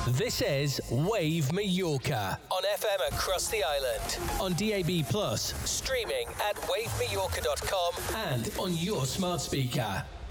This is Wave Mallorca on FM across the island, on DAB+, streaming at wavemallorca.com and on your smart speaker.